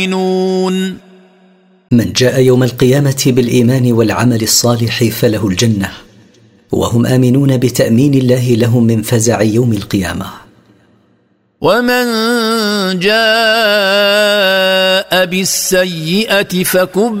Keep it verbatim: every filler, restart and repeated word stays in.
من جاء يوم القيامة بالإيمان والعمل الصالح فله الجنة، وهم آمنون بتأمين الله لهم من فزع يوم القيامة. ومن جاء بالسيئة فكب